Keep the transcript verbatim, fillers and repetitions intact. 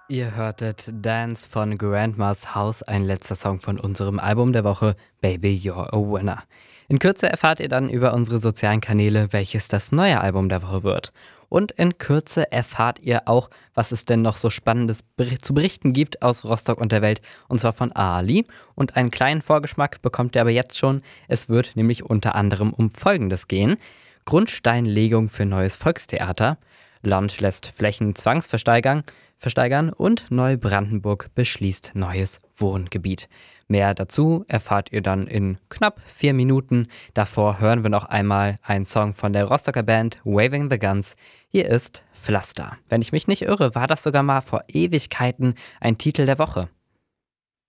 Ihr hörtet Dance von Grandma's House, ein letzter Song von unserem Album der Woche Baby You're a Winner. In Kürze erfahrt ihr dann über unsere sozialen Kanäle, welches das neue Album der Woche wird. Und in Kürze erfahrt ihr auch, was es denn noch so Spannendes ber- zu berichten gibt aus Rostock und der Welt, und zwar von Ali. Und einen kleinen Vorgeschmack bekommt ihr aber jetzt schon. Es wird nämlich unter anderem um Folgendes gehen: Grundsteinlegung für neues Volkstheater, Land lässt Flächen zwangsversteigern versteigern und Neubrandenburg beschließt neues Wohngebiet. Mehr dazu erfahrt ihr dann in knapp vier Minuten. Davor hören wir noch einmal einen Song von der Rostocker Band Waving the Guns. Hier ist Pflaster. Wenn ich mich nicht irre, war das sogar mal vor Ewigkeiten ein Titel der Woche.